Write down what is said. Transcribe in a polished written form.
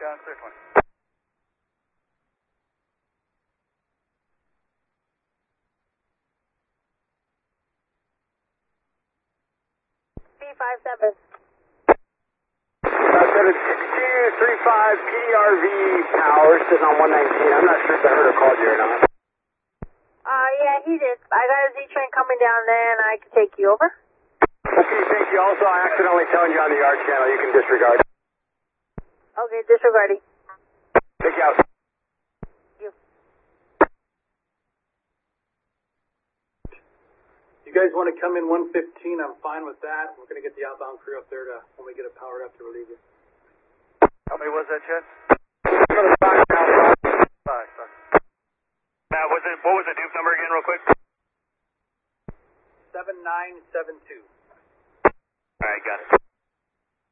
ground clear 20. B57. 76235 PRV power, sitting on 119. I'm not sure if I heard or called you or not. Yeah, he did. I got a Z-train coming down there, and I can take you over. Okay, thank you. Also, I accidentally telling you on the yard channel. You can disregard. Okay, disregarding. Take you out. You. You guys want to come in 115? I'm fine with that. We're going to get the outbound crew up there to when we get it powered up to relieve you. How many was that, Chad? 5. What was the dupe number again, real quick? 7972. All right, got it.